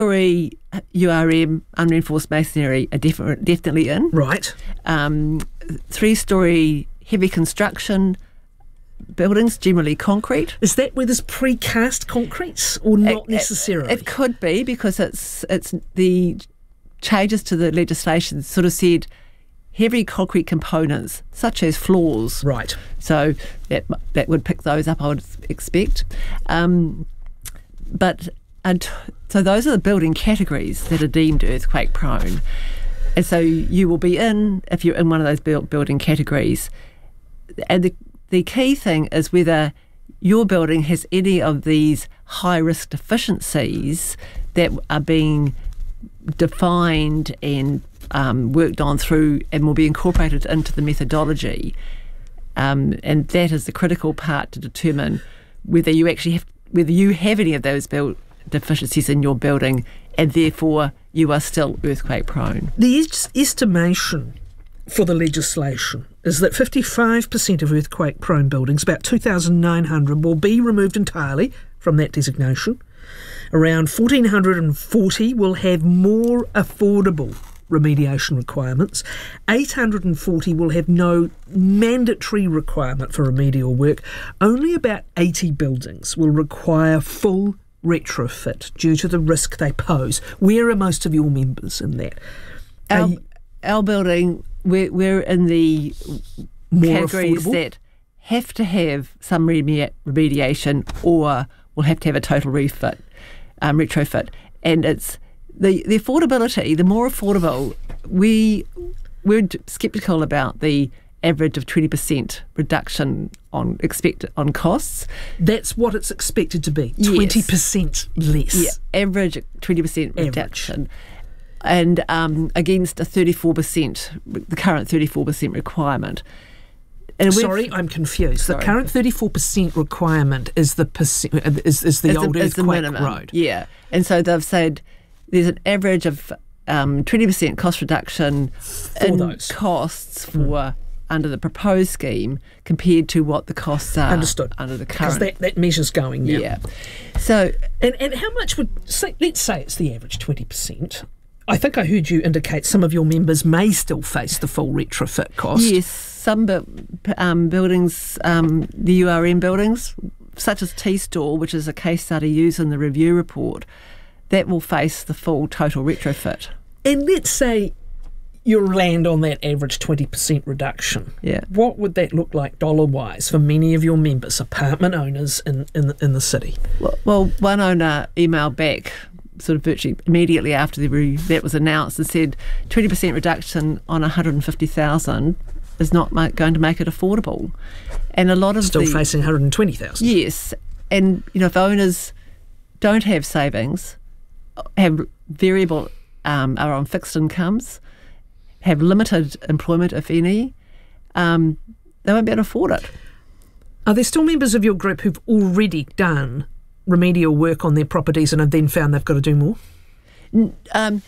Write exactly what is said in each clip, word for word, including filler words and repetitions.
three-storey U R M, unreinforced masonry, are defi- definitely in. Right. Um, three-storey heavy construction buildings, generally concrete. Is that where there's precast concretes or not It- necessarily? It, it could be, because it's it's the changes to the legislation sort of said heavy concrete components such as floors. Right. So that that would pick those up, I would expect. Um, but and so those are the building categories that are deemed earthquake prone. And so you will be in, if you're in one of those build, building categories. And the the key thing is whether your building has any of these high risk deficiencies that are being defined and um, worked on through and will be incorporated into the methodology. Um, and that is the critical part to determine whether you actually have whether you have any of those build deficiencies in your building, and therefore you are still earthquake prone. The es- estimation for the legislation is that fifty-five percent of earthquake-prone buildings, about two thousand nine hundred, will be removed entirely from that designation. Around one thousand four hundred forty will have more affordable remediation requirements. eight hundred forty will have no mandatory requirement for remedial work. Only about eighty buildings will require full retrofit due to the risk they pose. Where are most of your members in that? Our, you, our building, we're, we're in the more categories affordable? that have to have some reme- remediation or will have to have a total refit, um, retrofit. And it's the, the affordability, the more affordable, we, we're sceptical about the average of twenty percent reduction on expected on costs. That's what it's expected to be, Yes. twenty percent less. Yeah, average twenty percent reduction. And um, against a thirty-four percent, the current thirty-four percent requirement. And we've- Sorry, I'm confused. Sorry. The current thirty-four percent requirement is the percent, is, is the It's old the- it's the earthquake minimum. road. Yeah. And so they've said there's an average of um, twenty percent cost reduction in those. costs for under the proposed scheme compared to what the costs are Understood. under the Because current. that, that measure's going now. yeah. So And, and how much would, say, let's say it's the average twenty percent. I think I heard you indicate some of your members may still face the full retrofit cost. yes, some bu- um, buildings, um, the U R M buildings, such as T-Store, which is a case study used in the review report, that will face the full total retrofit. And let's say you land on that average twenty percent reduction. Yeah. What would that look like dollar-wise for many of your members, apartment owners in, in, the, in the city? Well, well, one owner emailed back sort of virtually immediately after the re- that was announced and said twenty percent reduction on one hundred fifty thousand is not ma- going to make it affordable. And a lot of Still the, facing one hundred twenty thousand. Yes. And, you know, if owners don't have savings, have variable, um, are on fixed incomes, have limited employment, if any, um, they won't be able to afford it. Are there still members of your group who've already done remedial work on their properties and have then found they've got to do more? Um,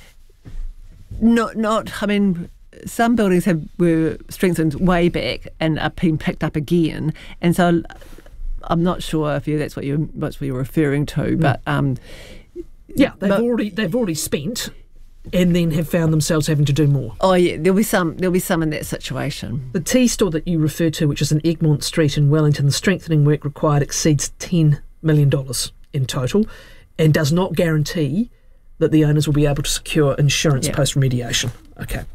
not, not. I mean, some buildings have were strengthened way back and are being picked up again, and so I'm not sure if you, that's what you what you're referring to. But um, Yeah, they've but- already they've already spent and then have found themselves having to do more. oh yeah, there'll be some there'll be some in that situation. The tea store that you refer to, which is in Egmont Street in Wellington, the strengthening work required exceeds ten million dollars in total and does not guarantee that the owners will be able to secure insurance Yeah. post-remediation. Okay.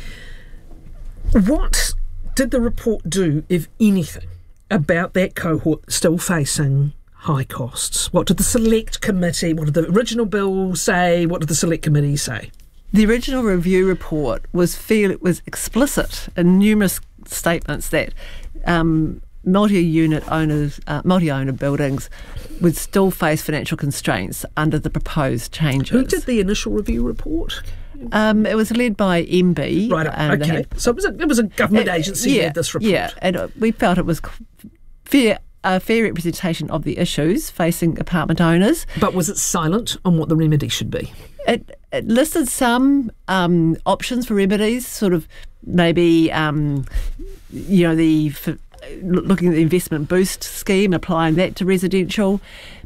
What did the report do, if anything, about that cohort still facing high costs? What did the select committee, what did the original bill say, what did the select committee say? The original review report was feel it was explicit in numerous statements that um, multi-unit owners, uh, multi-owner buildings would still face financial constraints under the proposed changes. Who did the initial review report? Um, it was led by M B. Right, and they okay. had- So it was a, it was a government Uh, agency yeah, that had this report. Yeah, and uh, we felt it was c- fair, a fair representation of the issues facing apartment owners. But was it silent on what the remedy should be? It, it listed some um, options for remedies, sort of maybe, um, you know, the f- looking at the investment boost scheme, applying that to residential.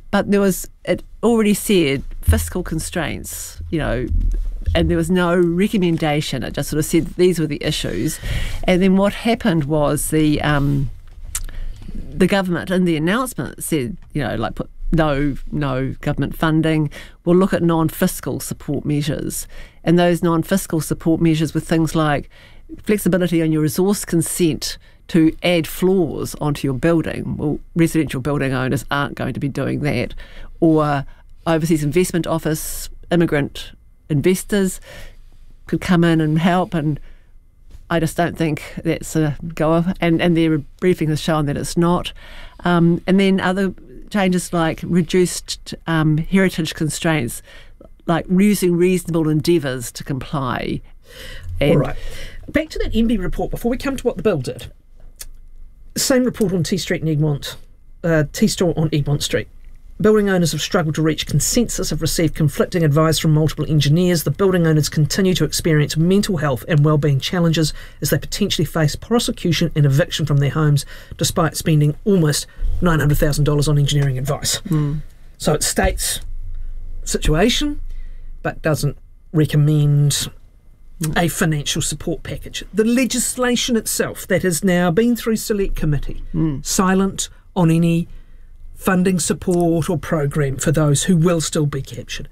but there was, it already said fiscal constraints, you know, and there was no recommendation. It just sort of said these were the issues. And then what happened was the um, the government in the announcement said, you know, like put no no government funding. We'll look at non-fiscal support measures. And those non-fiscal support measures were things like flexibility on your resource consent to add floors onto your building. Well, residential building owners aren't going to be doing that. Or Overseas Investment Office, immigrant investors could come in and help, and I just don't think that's a goer. And, and their briefing has shown that it's not. Um, and then other changes like reduced um, heritage constraints, like using reasonable endeavours to comply. And all right. Back to that M B report before we come to what the bill did. Same report on T Street in Egmont, uh, T Store on Egmont Street. Building owners have struggled to reach consensus, have received conflicting advice from multiple engineers. The building owners continue to experience mental health and wellbeing challenges as they potentially face prosecution and eviction from their homes, despite spending almost nine hundred thousand dollars on engineering advice. Mm. So it states situation, but doesn't recommend a financial support package. The legislation itself that has now been through select committee, mm. silent on any funding support or program for those who will still be captured.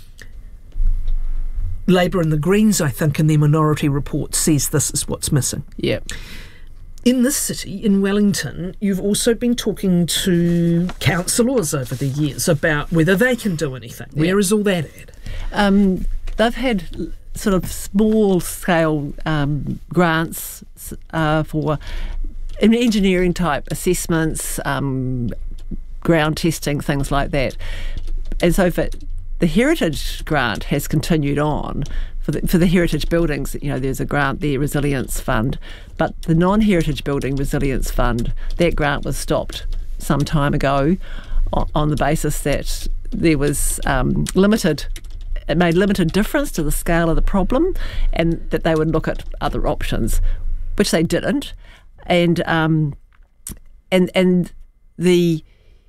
Labour and the Greens, I think, in their minority report says this is what's missing. Yeah. In this city, in Wellington, you've also been talking to councillors over the years about whether they can do anything. Yeah. Where is all that at? Um, they've had sort of small-scale um, grants uh, for engineering type assessments, um, ground testing, things like that. And so for the heritage grant has continued on for the, for the heritage buildings. You know, there's a grant there, Resilience Fund, but the non-heritage building Resilience Fund, that grant was stopped some time ago on, on the basis that there was um, limited. It made limited difference to the scale of the problem, and that they would look at other options, which they didn't. And um, and and the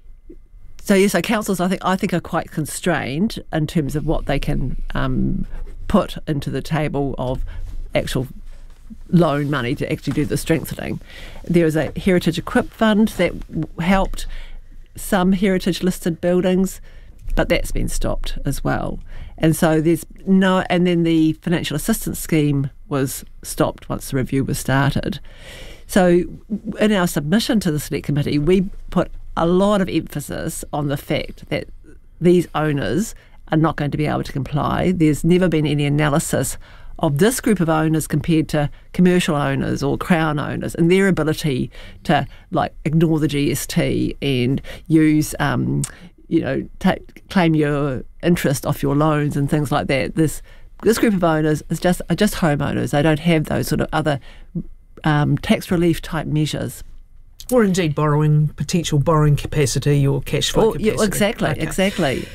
so yeah, so councils I think I think are quite constrained in terms of what they can um, put into the table of actual loan money to actually do the strengthening. There is a Heritage Equip Fund that helped some heritage listed buildings, but that's been stopped as well. And so there's no, and then the financial assistance scheme was stopped once the review was started. So in our submission to the Select Committee, we put a lot of emphasis on the fact that these owners are not going to be able to comply. There's never been any analysis of this group of owners compared to commercial owners or Crown owners and their ability to like ignore the G S T and use um, you know, take, claim your interest off your loans and things like that. This this group of owners is just are just homeowners. They don't have those sort of other um, tax relief type measures. Or indeed borrowing, potential borrowing capacity or cash flow or, capacity. Yeah, exactly, okay. exactly.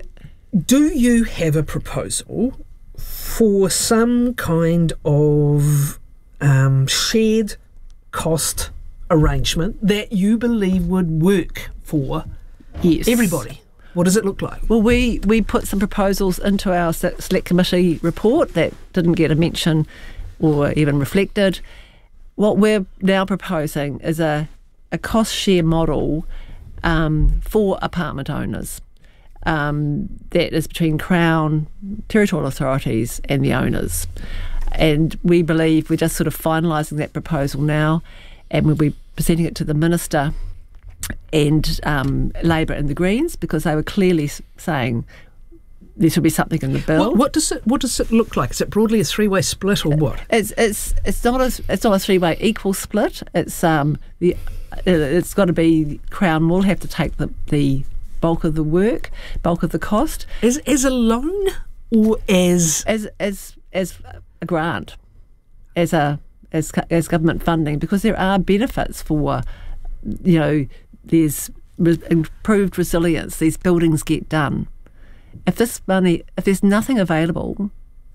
Do you have a proposal for some kind of um, shared cost arrangement that you believe would work for Yes. everybody? What does it look like? Well, we, we put some proposals into our Select Committee report that didn't get a mention or even reflected. What we're now proposing is a, a cost share model um, for apartment owners um, that is between Crown, territorial authorities and the owners. And we believe we're just sort of finalising that proposal now, and we'll be presenting it to the Minister and um, Labour and the Greens, because they were clearly saying there should be something in the bill. What, what does it What does it look like? Is it broadly a three-way split or what? It's it's it's not a it's not a three-way equal split. It's um the it's got to be Crown will have to take the the bulk of the work, bulk of the cost. As as a loan or as as as as a grant, as a as as government funding, because there are benefits for, you know, there's re- improved resilience. These buildings get done. If this money, if there's nothing available,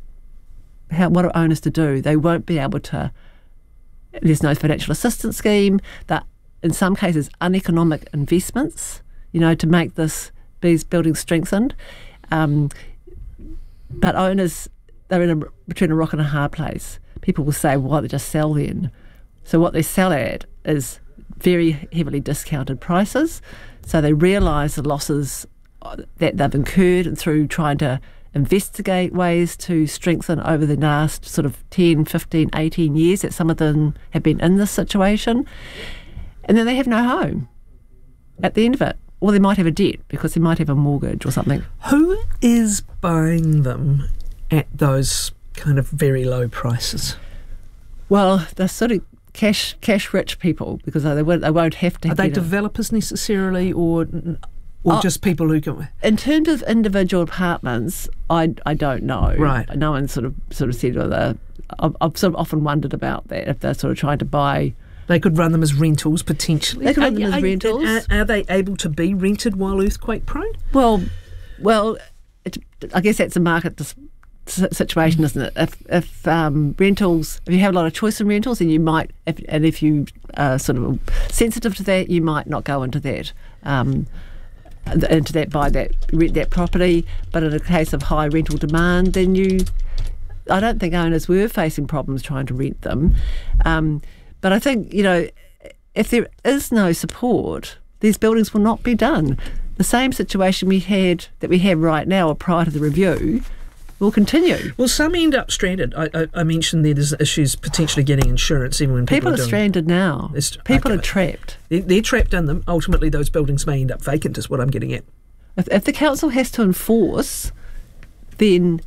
how what are owners to do? They won't be able to. There's no financial assistance scheme. That in some cases uneconomic investments, you know, to make this these buildings strengthened. Um, but owners, they're in a, between a rock and a hard place. People will say, well, why don't they just sell then? So what they sell at is very heavily discounted prices. So they realise the losses that they've incurred, and through trying to investigate ways to strengthen over the last sort of ten, fifteen, eighteen years that some of them have been in this situation. And then they have no home at the end of it. Or they might have a debt because they might have a mortgage or something. Who is buying them at those kind of very low prices? Well, they're sort of cash cash rich people, because they won't, they won't have to. Are they developers necessarily, or or oh, just people who can? In terms of individual apartments, I, I don't know. Right. No one sort of sort of said whether. I've, I've sort of often wondered about that, if they're sort of trying to buy. They could run them as rentals potentially. They could run are, them as are, rentals. Are, are they able to be rented while earthquake prone? Well, well, it, I guess that's a market dis- situation, isn't it? If if um, rentals, if you have a lot of choice in rentals, then you might, if, and if you are sort of sensitive to that, you might not go into that. Um, into that buy that rent that property. But in a case of high rental demand, then you, I don't think owners were facing problems trying to rent them. Um, But I think, you know, if there is no support, these buildings will not be done. The same situation we had, that we have right now, or prior to the review, will continue. Well, some end up stranded. I, I, I mentioned there there's issues potentially getting insurance, even when people, people are, are doing, stranded now. People okay. are trapped. They're, they're trapped in them. Ultimately, those buildings may end up vacant, is what I'm getting at. If, if the council has to enforce, then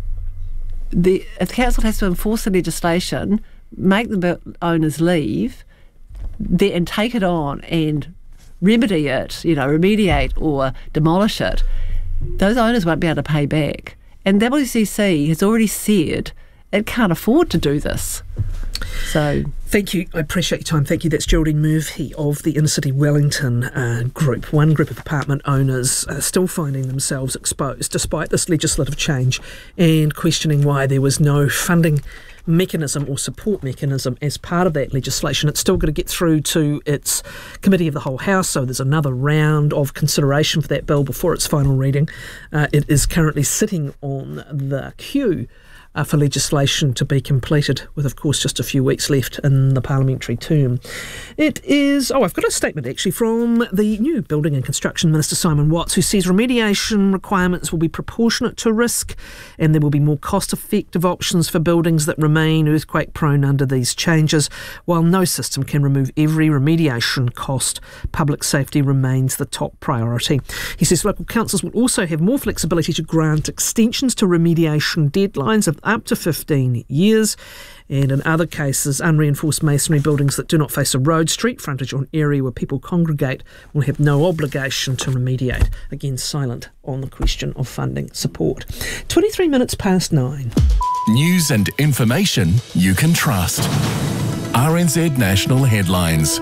the if the council has to enforce the legislation, make the owners leave, then, and take it on and remedy it, you know, remediate or demolish it, those owners won't be able to pay back. And W C C has already said it can't afford to do this. So, thank you. I appreciate your time. Thank you. That's Geraldine Murphy of the Inner City Wellington uh, group. One group of apartment owners are still finding themselves exposed despite this legislative change, and questioning why there was no funding mechanism or support mechanism as part of that legislation. It's still got to get through to its Committee of the Whole House, so there's another round of consideration for that bill before its final reading. Uh, it is currently sitting on the queue Uh, for legislation to be completed, with, of course, just a few weeks left in the parliamentary term. It is... Oh, I've got a statement, actually, from the new Building and Construction Minister, Simon Watts, who says remediation requirements will be proportionate to risk, and there will be more cost-effective options for buildings that remain earthquake-prone under these changes. While no system can remove every remediation cost, public safety remains the top priority. He says local councils will also have more flexibility to grant extensions to remediation deadlines of up to fifteen years, and in other cases, unreinforced masonry buildings that do not face a road, street frontage, or an area where people congregate will have no obligation to remediate. Again, silent on the question of funding support. twenty-three minutes past nine. News and information you can trust. R N Z National Headlines.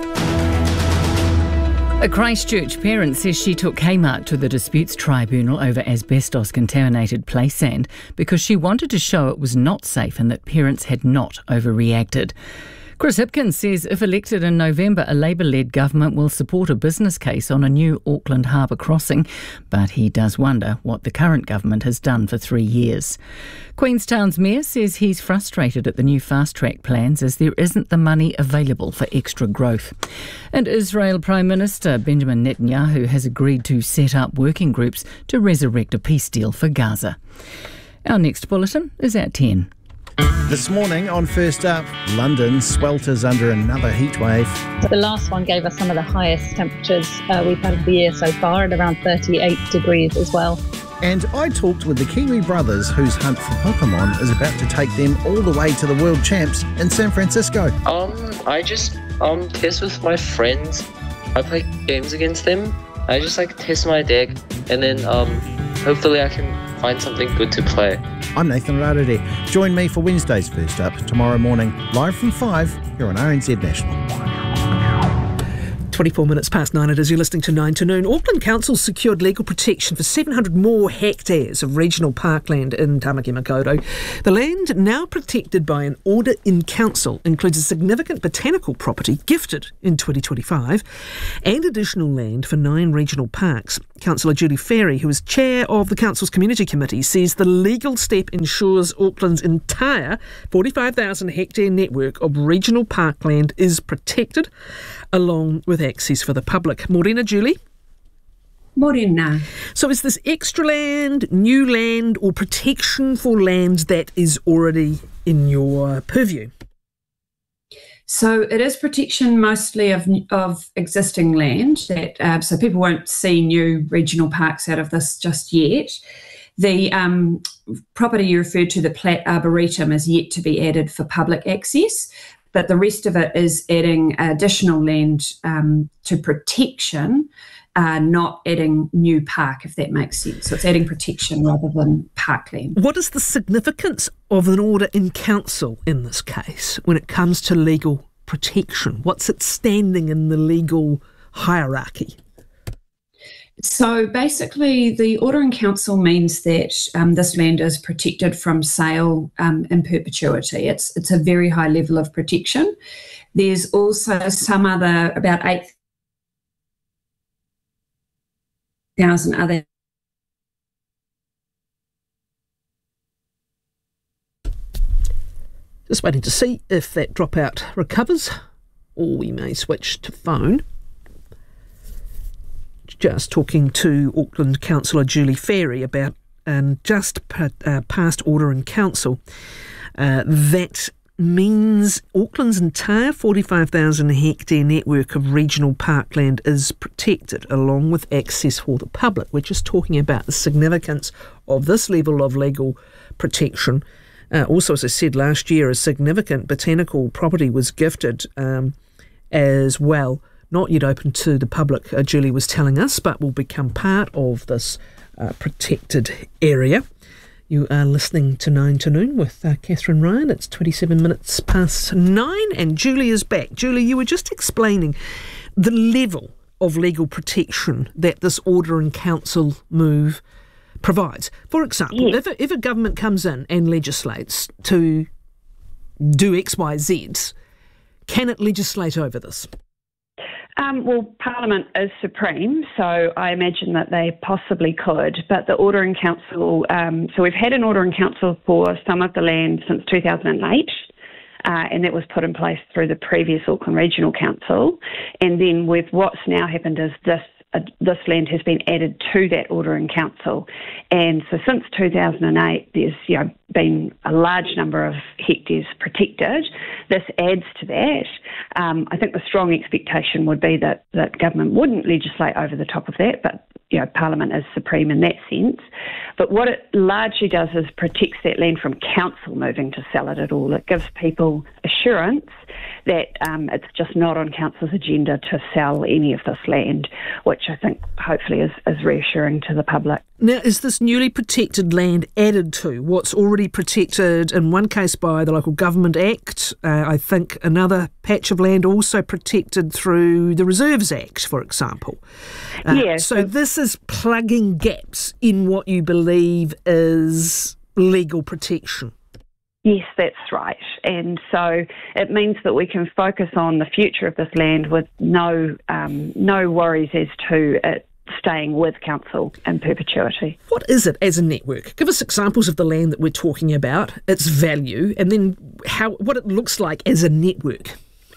A Christchurch parent says she took Kmart to the disputes tribunal over asbestos-contaminated play sand because she wanted to show it was not safe and that parents had not overreacted. Chris Hipkins says if elected in November, a Labour-led government will support a business case on a new Auckland harbour crossing, but he does wonder what the current government has done for three years. Queenstown's mayor says he's frustrated at the new fast-track plans as there isn't the money available for extra growth. And Israel Prime Minister Benjamin Netanyahu has agreed to set up working groups to resurrect a peace deal for Gaza. Our next bulletin is at ten. This morning on First Up, London swelters under another heatwave. The last one gave us some of the highest temperatures uh, we've had of the year so far, at around thirty-eight degrees as well. And I talked with the Kiwi brothers whose hunt for Pokemon is about to take them all the way to the World Champs in San Francisco. Um, I just um test with my friends. I play games against them. I just like test my deck, and then um hopefully I can find something good to play. I'm Nathan Rarere. Join me for Wednesday's First Up tomorrow morning, live from five here on R N Z National. twenty-four minutes past nine, it is. You're listening to nine to noon. Auckland Council secured legal protection for seven hundred more hectares of regional parkland in Tamaki Makaurau. The land, now protected by an order in council, includes a significant botanical property gifted in twenty twenty-five and additional land for nine regional parks. Councillor Julie Ferry, who is chair of the council's community committee, says the legal step ensures Auckland's entire forty-five thousand hectare network of regional parkland is protected, along with access for the public. Morena, Julie? Morena. So is this extra land, new land, or protection for land that is already in your purview? So it is protection mostly of of existing land, that uh, so people won't see new regional parks out of this just yet. The um, property you referred to, the Platt Arboretum, is yet to be added for public access, but the rest of it is adding additional land um, to protection, uh, not adding new park, if that makes sense. So it's adding protection rather than parkland. What is the significance of an order in council in this case when it comes to legal protection? What's its standing in the legal hierarchy? So basically, the order in council means that um, this land is protected from sale um, in perpetuity. It's it's a very high level of protection. There's also some other, about eight thousand other Just waiting to see if that dropout recovers, or we may switch to phone. Just talking to Auckland Councillor Julie Ferry about um, just pa- uh, past order in council. Uh, that means Auckland's entire forty-five thousand hectare network of regional parkland is protected, along with access for the public. We're just talking about the significance of this level of legal protection. Uh, also, as I said, last year a significant botanical property was gifted um, as well. Not yet open to the public, uh, Julie was telling us, but will become part of this uh, protected area. You are listening to Nine to Noon with uh, Catherine Ryan. It's twenty-seven minutes past nine, and Julie is back. Julie, you were just explaining the level of legal protection that this order in council move provides. For example, Yes. if, a, if a government comes in and legislates to do X, Y, Z, can it legislate over this? Um, well, Parliament is supreme, so I imagine that they possibly could, but the order in council, um, so we've had an order in council for some of the land since two thousand eight, uh, and that was put in place through the previous Auckland Regional Council, and then with what's now happened is this uh, this land has been added to that order in council, and so since two thousand eight there's you know been a large number of hectares protected. This adds to that. Um, I think the strong expectation would be that, that government wouldn't legislate over the top of that, but you know, Parliament is supreme in that sense. But what it largely does is protects that land from council moving to sell it at all. It gives people assurance that um, it's just not on council's agenda to sell any of this land, which I think hopefully is, is reassuring to the public. Now, is this newly protected land added to what's already protected in one case by the Local Government Act? Uh, I think another patch of land also protected through the Reserves Act, for example. Uh, Yeah, so, so- this is plugging gaps in what you believe is legal protection. Yes, that's right. And so it means that we can focus on the future of this land with no um, no worries as to it staying with council in perpetuity. What is it as a network? Give us examples of the land that we're talking about, its value, and then how what it looks like as a network.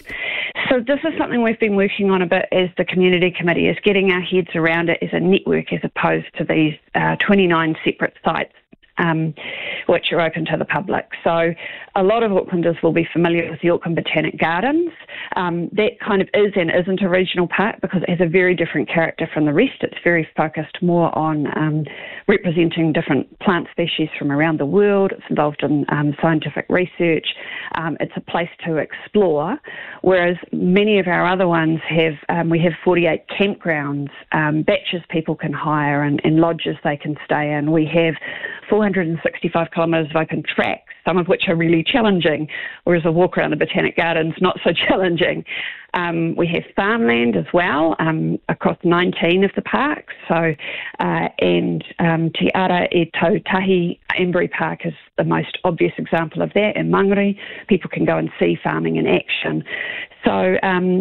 So this is something we've been working on a bit as the community committee, is getting our heads around it as a network as opposed to these uh, twenty-nine separate sites um, which are open to the public. So a lot of Aucklanders will be familiar with the Auckland Botanic Gardens. Um, that kind of is and isn't a regional park because it has a very different character from the rest. It's very focused more on um, representing different plant species from around the world. It's involved in um, scientific research. Um, it's a place to explore, whereas many of our other ones have, um, we have forty-eight campgrounds, um, batches people can hire and, and lodges they can stay in. We have four hundred sixty-five kilometres of open tracks, some of which are really challenging, whereas a walk around the Botanic Gardens not so challenging. Um, we have farmland as well um, across nineteen of the parks. So, uh, and um, Te Ara e Tautahi Embury Park is the most obvious example of that. In Mangere, people can go and see farming in action. So um,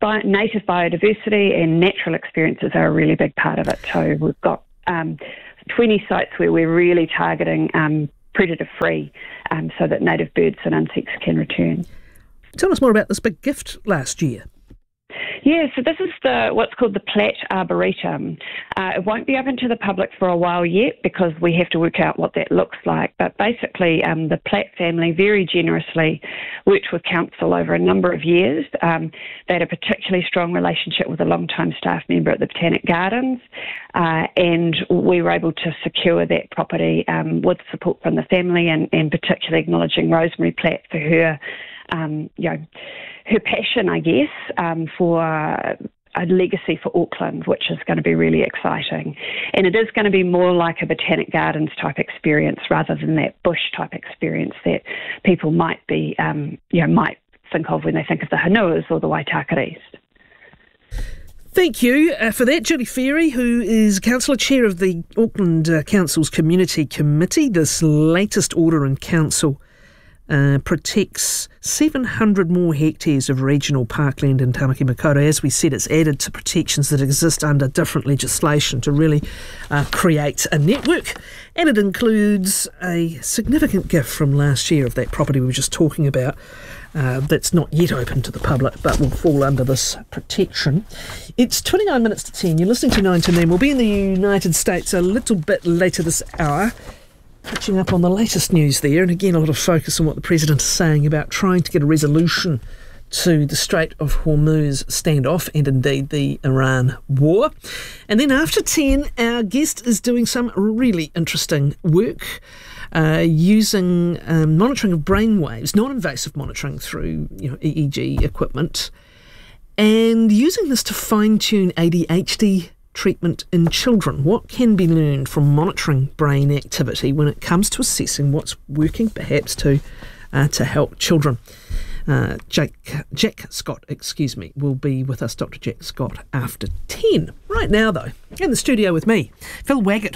bi- native biodiversity and natural experiences are a really big part of it too. We've got um, twenty sites where we're really targeting um, predator-free um, so that native birds and insects can return. Tell us more about this big gift last year. Yeah, so this is the what's called the Platt Arboretum. Uh, it won't be open to the public for a while yet because we have to work out what that looks like. But basically, um, the Platt family very generously worked with council over a number of years. Um, they had a particularly strong relationship with a long-time staff member at the Botanic Gardens, uh, and we were able to secure that property um, with support from the family, and, and particularly acknowledging Rosemary Platt for her, um, you know, her passion, I guess, um, for a legacy for Auckland, which is going to be really exciting. And it is going to be more like a Botanic Gardens type experience rather than that bush type experience that people might be, um, you know, might think of when they think of the Hanuas or the Waitakares. Thank you uh, for that, Julie Ferry, who is Councillor Chair of the Auckland uh, Council's Community Committee. This latest order in council Uh, protects seven hundred more hectares of regional parkland in Tamaki Makaurau. As we said, it's added to protections that exist under different legislation to really uh, create a network. And it includes a significant gift from last year of that property we were just talking about uh, that's not yet open to the public but will fall under this protection. It's twenty-nine minutes to ten. You're listening to nine to nine. We'll be in the United States a little bit later this hour, catching up on the latest news there, and again a lot of focus on what the President is saying about trying to get a resolution to the Strait of Hormuz standoff and indeed the Iran war. And then after ten, our guest is doing some really interesting work uh, using um, monitoring of brainwaves, non-invasive monitoring through you know, E E G equipment, and using this to fine-tune A D H D treatment in children. What can be learned from monitoring brain activity when it comes to assessing what's working, perhaps to uh, to help children? Uh, Jake, Jack Scott, excuse me, will be with us, Doctor Jack Scott, after ten. Right now, though, in the studio with me, Phil Waggett.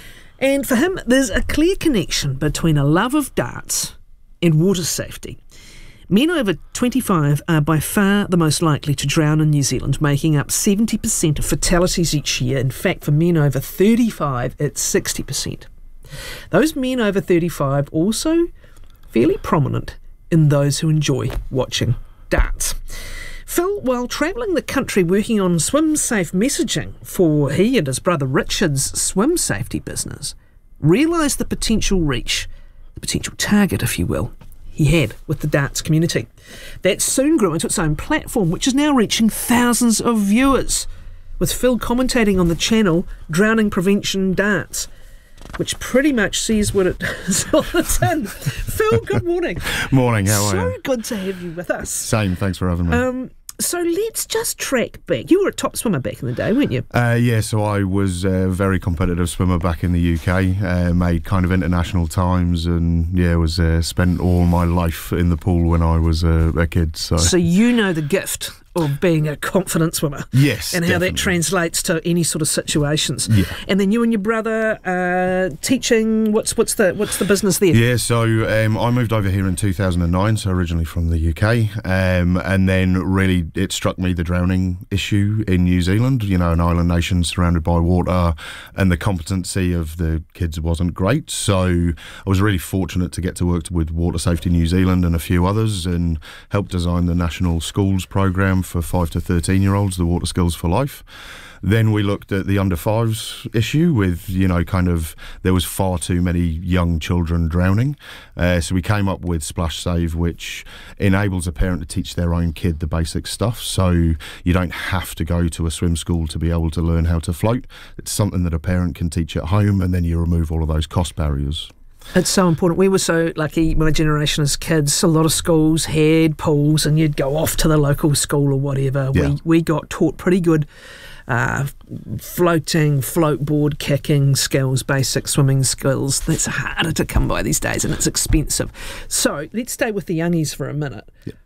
And for him, there's a clear connection between a love of darts and water safety. Men over twenty-five are by far the most likely to drown in New Zealand, making up seventy percent of fatalities each year. In fact, for men over thirty-five, it's sixty percent. Those men over thirty-five also fairly prominent in those who enjoy watching darts. Phil, while travelling the country working on swim safe messaging for he and his brother Richard's swim safety business, realised the potential reach, the potential target, if you will, he had with the darts community. That soon grew into its own platform, which is now reaching thousands of viewers, with Phil commentating on the channel Drowning Prevention Darts, which pretty much says what it is on the tin. Phil, good morning. Morning, how so are you? So good to have you with us. Same, thanks for having me. Um, so let's just track back. You were a top swimmer back in the day, weren't you? Uh, yeah, so I was a very competitive swimmer back in the U K, uh, made kind of international times, and yeah, was uh, spent all my life in the pool when I was uh, a kid. So. so you know the gift of being a confident swimmer. Yes, and how definitely. that translates to any sort of situations. Yeah. And then you and your brother uh, teaching. What's what's the what's the business there? Yeah, so um, I moved over here in two thousand nine, so originally from the U K, um, and then really it struck me the drowning issue in New Zealand. You know, an island nation surrounded by water, and the competency of the kids wasn't great. So I was really fortunate to get to work with Water Safety New Zealand and a few others, and help design the national schools program for five to thirteen year olds, the Water Skills for Life. Then we looked at the under fives issue with, you know, kind of, there was far too many young children drowning. Uh, so we came up with Splash Save, which enables a parent to teach their own kid the basic stuff. So you don't have to go to a swim school to be able to learn how to float. It's something that a parent can teach at home, and then you remove all of those cost barriers. It's so important. We were so lucky, my generation as kids, a lot of schools had pools and you'd go off to the local school or whatever. Yeah. We we got taught pretty good uh, floating, float board kicking skills, basic swimming skills. That's harder to come by these days and it's expensive. So let's stay with the youngies for a minute. Yeah.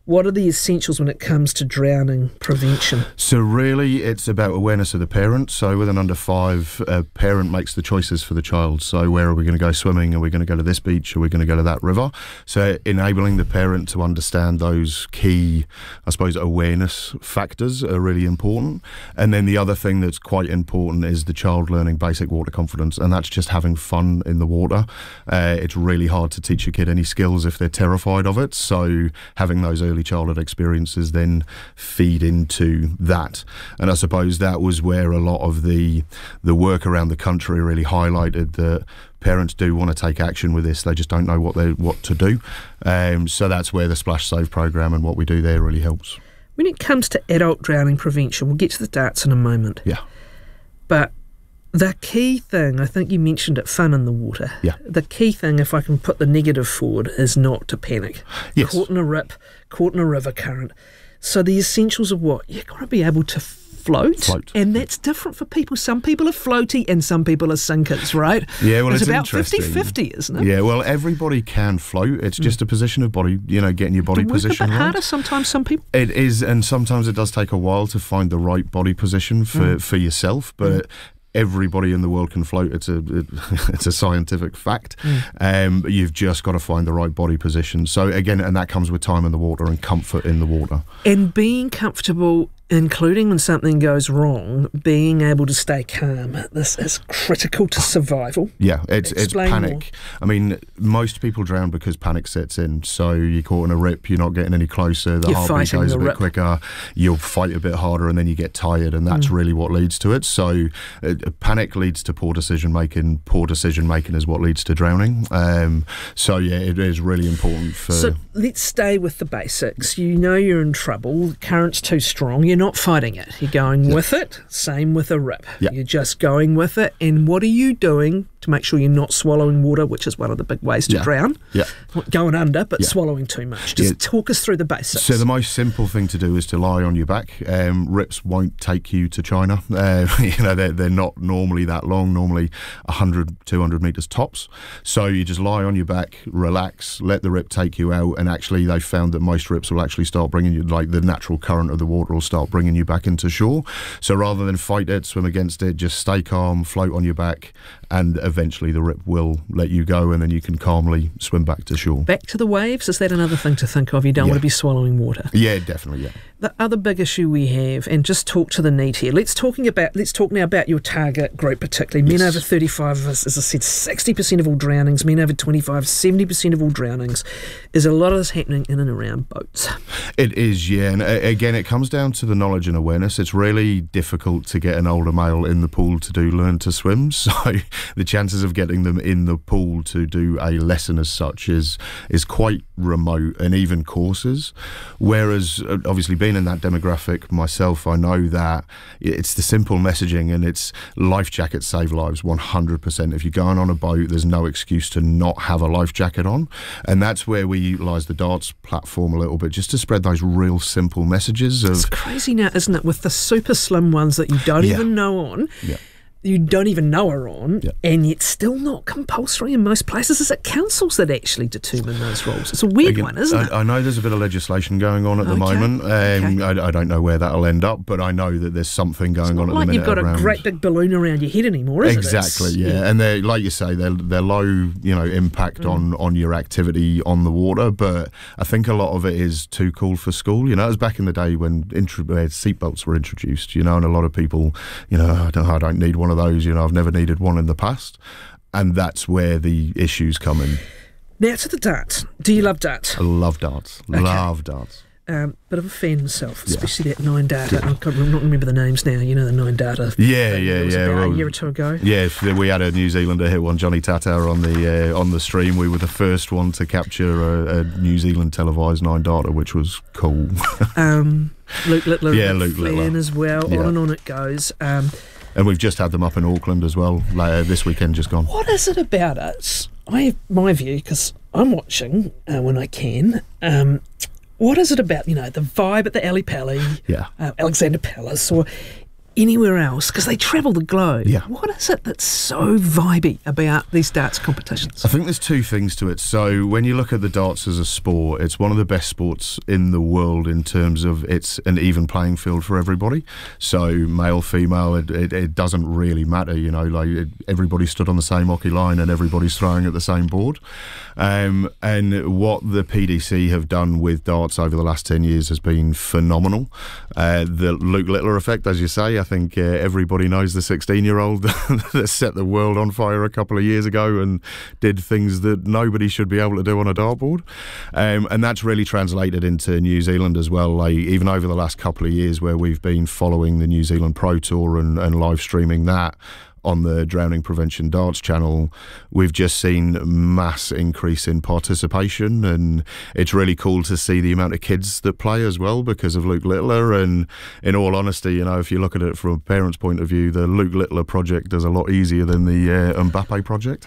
What are the essentials when it comes to drowning prevention? So really, it's about awareness of the parent. So with an under five, a parent makes the choices for the child. So where are we going to go swimming? Are we going to go to this beach? Are we going to go to that river? So enabling the parent to understand those key, I suppose, awareness factors are really important. And then the other thing that's quite important is the child learning basic water confidence, and that's just having fun in the water. Uh, it's really hard to teach a kid any skills if they're terrified of it. So having those early childhood experiences then feed into that. And I suppose that was where a lot of the the work around the country really highlighted that parents do want to take action with this, they just don't know what they what to do. Um, so that's where the Splash Save program and what we do there really helps. When it comes to adult drowning prevention, we'll get to the darts in a moment. Yeah. But the key thing, I think you mentioned it, fun in the water. Yeah. The key thing, if I can put the negative forward, is not to panic. Yes. Caught in a rip, caught in a river current. So the essentials of what? You've got to be able to float. Float. And that's different for people. Some people are floaty and some people are sinkers, right? Yeah, well, it's, it's about interesting. fifty-fifty, isn't it? Yeah, well, everybody can float. It's just a position of body, you know, getting your body Work position a bit right. harder sometimes, some people. It is, and sometimes it does take a while to find the right body position for, Mm. for yourself, but... Mm. Everybody in the world can float. It's a it, it's a scientific fact. Mm. Um, but you've just got to find the right body position. So again, and that comes with time in the water and comfort in the water. And being comfortable, including when something goes wrong, being able to stay calm. This is critical to survival. Yeah, it's Explain it's panic. more. I mean, most people drown because panic sets in. So you're caught in a rip, you're not getting any closer, the You're heartbeat fighting goes the a bit rip. quicker, you'll fight a bit harder, and then you get tired, and that's Mm. really what leads to it. So uh, panic leads to poor decision making. Poor decision making is what leads to drowning. Um, so yeah, it is really important for. So let's stay with the basics. You know you're in trouble, the current's too strong, you're not fighting it. You're going Yep. with it. Same with a rip. Yep. You're just going with it. And what are you doing to make sure you're not swallowing water, which is one of the big ways to Yeah. drown? Yeah. Not going under, but Yeah. swallowing too much. Just Yeah. talk us through the basics. So the most simple thing to do is to lie on your back. Um, rips won't take you to China. Uh, you know, they're, they're not normally that long, normally one hundred, two hundred metres tops. So you just lie on your back, relax, let the rip take you out. And actually they found that most rips will actually start bringing you, like the natural current of the water will start bringing you back into shore. So rather than fight it, swim against it, just stay calm, float on your back, and eventually the rip will let you go, and then you can calmly swim back to shore. Back to the waves, is that another thing to think of? You don't Yeah. want to be swallowing water. Yeah, definitely, yeah. The other big issue we have, and just talk to the need here. Let's talking about. Let's talk now about your target group, particularly men Yes. over thirty-five. As, as I said, sixty percent of all drownings. Men over twenty-five, seventy percent of all drownings. Is a lot of this happening in and around boats? It is, yeah. And uh, again, it comes down to the knowledge and awareness. It's really difficult to get an older male in the pool to do learn to swim. So the chances of getting them in the pool to do a lesson as such is is quite remote, and even courses. Whereas, uh, obviously, being in that demographic myself, I know that it's the simple messaging, and it's life jackets save lives one hundred percent. If you're going on a boat, there's no excuse to not have a life jacket on. And that's where we utilise the darts platform a little bit, just to spread those real simple messages of... It's crazy now, isn't it? With the super slim ones that you don't Yeah. even know on. Yeah. You don't even know are on, Yeah. and yet still not compulsory in most places. Is it councils that actually determine those rules? It's a weird Again, one, isn't I, it? I know there's a bit of legislation going on at the Okay, moment. Um, okay. I, I don't know where that'll end up, but I know that there's something going Not on at like the minute you've got around... a great big balloon around your head anymore, is Exactly, it? It's- yeah. And they're, like you say, they're they're low, you know, impact Mm. on, on your activity on the water. But I think a lot of it is too cool for school. You know, it was back in the day when intro, uh, seatbelts were introduced. You know, and a lot of people, you know, I don't, I don't need one of those. You know, I've never needed one in the past, and that's where the issues come in. Now to the darts. Do you love darts? I love darts. Okay. Love darts. Um, bit of a fan myself, Yeah. especially that nine data. I can't not remember the names now. You know the nine data. Yeah, thing yeah, that was yeah. about Well, a year or two ago. Yeah, if we had a New Zealander hit one, Johnny Tatar, on the uh, on the stream. We were the first one to capture a, a New Zealand televised nine darter, which was cool. Um, Luke Littler, Yeah, and Luke Flynn Littler. as well. Yeah. On and on it goes. Um, And we've just had them up in Auckland as well, later this weekend just gone. What is it about it? I have my view, because I'm watching uh, when I can. Um, what is it about, you know, the vibe at the Ali Pali, Yeah. uh, Alexander Palace, or anywhere else, because they travel the globe. Yeah. What is it that's so vibey about these darts competitions? I think there's two things to it. So when you look at the darts as a sport, it's one of the best sports in the world in terms of it's an even playing field for everybody. So male, female, it, it, it doesn't really matter. You know, like it, everybody stood on the same hockey line and everybody's throwing at the same board. Um, and what the P D C have done with darts over the last ten years has been phenomenal. Uh, the Luke Littler effect, as you say, I think uh, everybody knows the sixteen-year-old that set the world on fire a couple of years ago and did things that nobody should be able to do on a dartboard. Um, and that's really translated into New Zealand as well. Like, even over the last couple of years where we've been following the New Zealand Pro Tour and, and live streaming that on the Drowning Prevention Darts channel, we've just seen mass increase in participation, and it's really cool to see the amount of kids that play as well because of Luke Littler. And in all honesty, you know, if you look at it from a parent's point of view, the Luke Littler project is a lot easier than the uh, Mbappe project.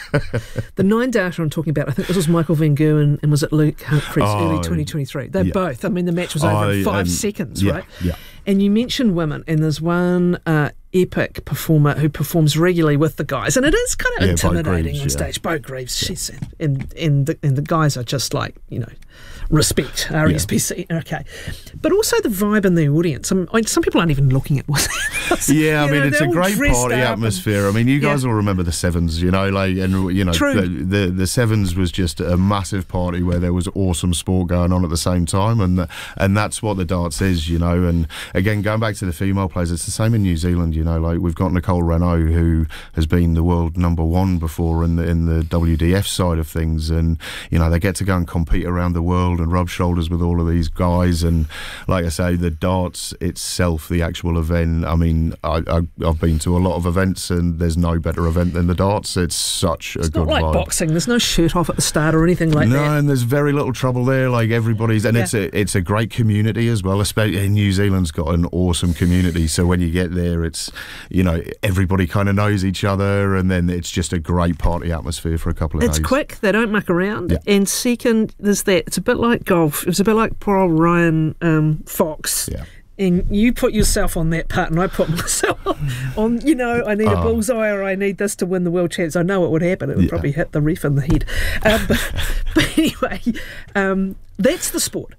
The nine darter I'm talking about, I think this was Michael Van Gerwen and was it Luke Humphries, oh, early twenty twenty-three. They're yeah. both. I mean, the match was over oh, in five um, seconds, yeah, right? Yeah. And you mentioned women, and there's one uh, epic performer who performs regularly with the guys, and it is kind of yeah, intimidating Greaves, on yeah. stage. Bo Greaves, she's and and the and the guys are just like, you know, respect, R E S P C, yeah. Okay. But also the vibe in the audience. I mean, some people aren't even looking at what's Yeah, I you mean, know, it's a great party atmosphere. I mean, you guys yeah. will remember the Sevens, you know, like, and, you know, True. the, the the Sevens was just a massive party where there was awesome sport going on at the same time, and and that's what the darts is, you know. And again, going back to the female players, it's the same in New Zealand, you know, like we've got Nicole Renaud, who has been the world number one before in the, in the W D F side of things, and, you know, they get to go and compete around the world and rub shoulders with all of these guys. And like I say, the darts itself, the actual event, I mean, I, I, I've been to a lot of events and there's no better event than the darts. It's such a it's good not like vibe. boxing. There's no shirt off at the start or anything like no, that. No, and there's very little trouble there. Like everybody's, and Yeah. it's a it's a great community as well. Especially New Zealand's got an awesome community. So when you get there, it's, you know, everybody kind of knows each other, and then it's just a great party atmosphere for a couple of It's days. quick. They don't muck around. Yeah. And second, there's that. It's a bit like golf. It was a bit like poor old Ryan um, Fox. Yeah. And you put yourself on that part, and I put myself on, you know, I need a Oh. bullseye or I need this to win the world champs. I know it would happen. It would Yeah. probably hit the ref in the head. Um, but, but anyway, um, that's the sport.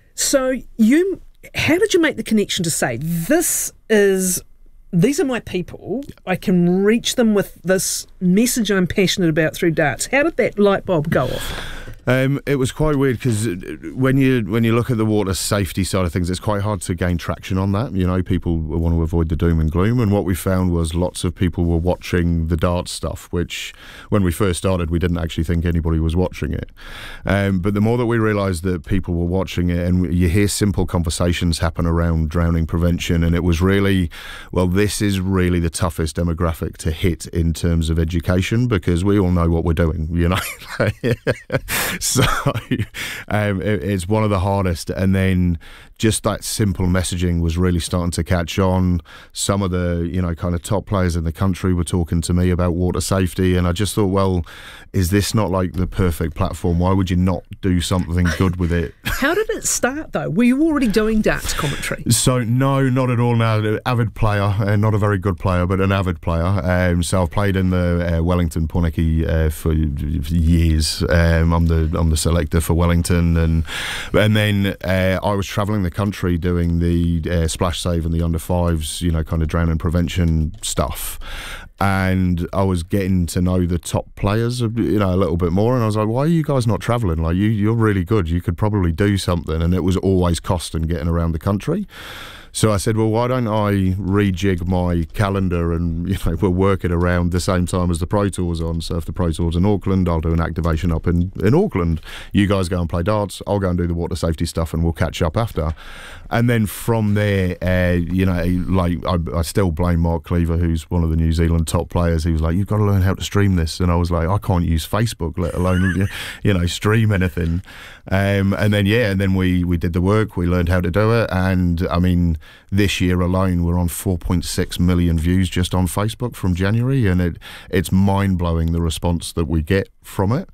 So you, how did you make the connection to say, this is, these are my people, I can reach them with this message I'm passionate about through darts? How did that light bulb go off? Um, it was quite weird because when you when you look at the water safety side of things, it's quite hard to gain traction on that. You know, people want to avoid the doom and gloom, and what we found was lots of people were watching the darts stuff, which when we first started, we didn't actually think anybody was watching it. Um, but the more that we realised that people were watching it, and you hear simple conversations happen around drowning prevention, and it was really, well, this is really the toughest demographic to hit in terms of education, because we all know what we're doing, you know. So um, it, it's one of the hardest, and then just that simple messaging was really starting to catch on. Some of the, you know, kind of top players in the country were talking to me about water safety, and I just thought, well, is this not like the perfect platform? Why would you not do something good with it? How did it start, though? Were you already doing darts commentary? So, no, not at all now. Avid player, uh, not a very good player, but an avid player. Um, so I've played in the uh, Wellington Puniki uh, for years. Um, I'm the I'm the selector for Wellington, and and then uh, I was travelling the country doing the uh, splash save and the under fives, you know, kind of drowning prevention stuff. And I was getting to know the top players, you know, a little bit more. And I was like, why are you guys not travelling? Like, you, you're really good. You could probably do something. And it was always costing getting around the country. So I said, well, why don't I rejig my calendar and, you know, we'll work it around the same time as the Pro Tour's on. So if the Pro Tour's in Auckland, I'll do an activation up in, in Auckland. You guys go and play darts. I'll go and do the water safety stuff, and we'll catch up after. And then from there, uh, you know, like I, I still blame Mark Cleaver, who's one of the New Zealand top players. He was like, you've got to learn how to stream this. And I was like, I can't use Facebook, let alone, you know, stream anything. Um, and then, yeah, and then we, we did the work. We learned how to do it. And, I mean, this year alone, we're on four point six million views just on Facebook from January, and it it's mind-blowing the response that we get from it.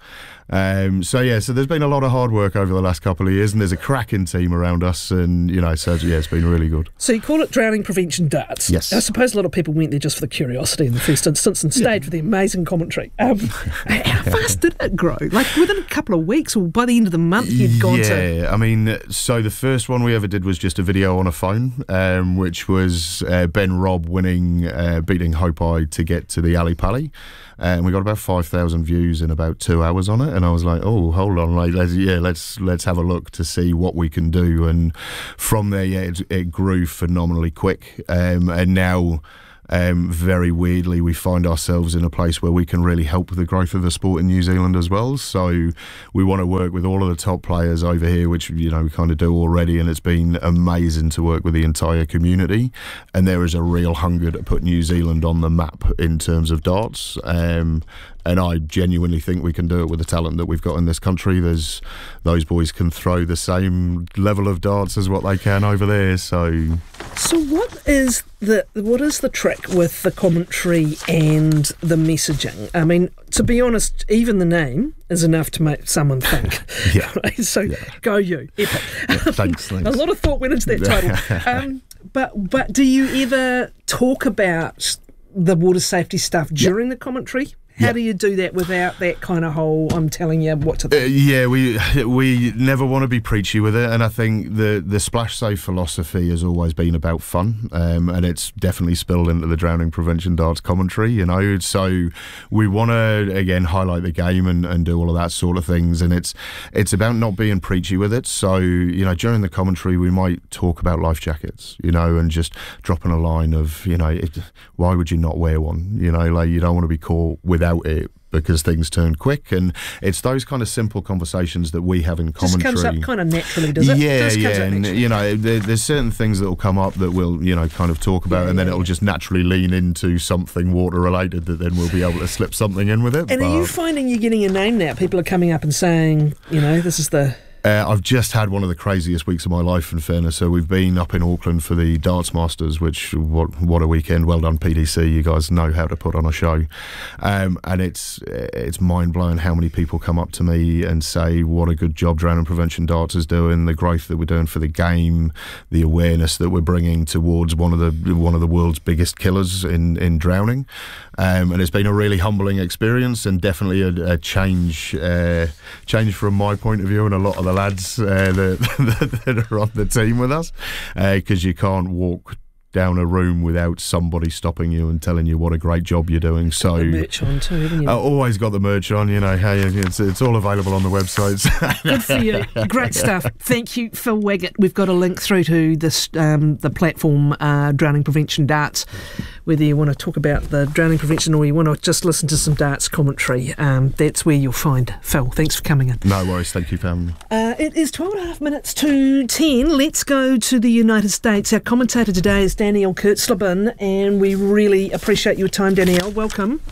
Um, so yeah, so there's been a lot of hard work over the last couple of years, and there's a cracking team around us, and you know, so yeah, it's been really good. So you call it Drowning Prevention Darts. Yes. I suppose a lot of people went there just for the curiosity in the first instance and stayed for the amazing commentary. Um, how fast did it grow? Like within a couple of weeks, or by the end of the month, you'd gone yeah, to... Yeah, I mean, so the first one we ever did was just a video on a phone, um, which was uh, Ben Robb winning, uh, beating Hopi to get to the Ali Pali. And we got about five thousand views in about two hours on it, and I was like, "Oh, hold on, like, let's yeah, let's let's have a look to see what we can do." And from there, yeah, it, it grew phenomenally quick, um, and now. Um, very weirdly, we find ourselves in a place where we can really help with the growth of the sport in New Zealand as well. So we want to work with all of the top players over here, which, you know, we kind of do already, and it's been amazing to work with the entire community. And there is a real hunger to put New Zealand on the map in terms of darts. Um, and I genuinely think we can do it with the talent that we've got in this country. There's those boys can throw the same level of darts as what they can over there. So, so what is the what is the trick with the commentary and the messaging? I mean, to be honest, even the name is enough to make someone think. yeah. Right? So yeah. Go you, epic. Yeah, thanks, thanks. A lot of thought went into that title. um, but but do you ever talk about the water safety stuff during yeah. the commentary? How yeah. do you do that without that kind of whole, I'm telling you what to think? Uh, yeah, we we never want to be preachy with it, and I think the, the Splash Safe philosophy has always been about fun, um, and it's definitely spilled into the Drowning Prevention Darts commentary, you know, so we want to, again, highlight the game and, and do all of that sort of things, and it's it's about not being preachy with it. So, you know, during the commentary we might talk about life jackets, you know, and just dropping a line of, you know, it, why would you not wear one? You know, like, you don't want to be caught without it because things turn quick, and it's those kind of simple conversations that we have in commentary. Just comes up kind of naturally, does it? Yeah, just yeah, and you know, there, there's certain things that will come up that we'll, you know, kind of talk about, yeah, and then yeah, it'll yeah. just naturally lean into something water related that then we'll be able to slip something in with it. And but, are you finding you're getting a name now? People are coming up and saying, you know, this is the... Uh, I've just had one of the craziest weeks of my life, in fairness. So we've been up in Auckland for the Darts Masters, which, what what a weekend. Well done, P D C. You guys know how to put on a show. Um, and it's it's mind-blowing how many people come up to me and say what a good job Drowning Prevention Darts is doing, the growth that we're doing for the game, the awareness that we're bringing towards one of the one of the world's biggest killers in, in drowning. Um, and it's been a really humbling experience, and definitely a, a change uh, change from my point of view and a lot of the lads uh, that, that are on the team with us, because uh, you can't walk down a room without somebody stopping you and telling you what a great job you're doing. So got the merch on too, haven't you? I always got the merch on, you know. Hey, it's it's all available on the websites. Good for you. Great stuff. Thank you, Phil Waggett. We've got a link through to this um, the platform uh, Drowning Prevention Darts. Whether you want to talk about the drowning prevention or you want to just listen to some darts commentary, um, that's where you'll find Phil. Thanks for coming in. No worries. Thank you for having me. Uh, it is twelve and a half minutes to ten. Let's go to the United States. Our commentator today is Danielle Kurtzleben, and we really appreciate your time, Danielle. Welcome.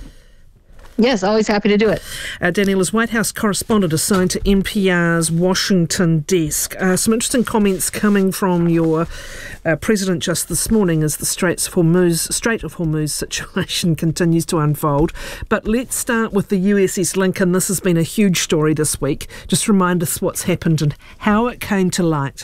Yes, always happy to do it. Uh, Danielle is White House correspondent assigned to N P R's Washington desk. Uh, some interesting comments coming from your uh, president just this morning as the Straits of Hormuz, Strait of Hormuz situation continues to unfold. But let's start with the U S S Lincoln. This has been a huge story this week. Just remind us what's happened and how it came to light.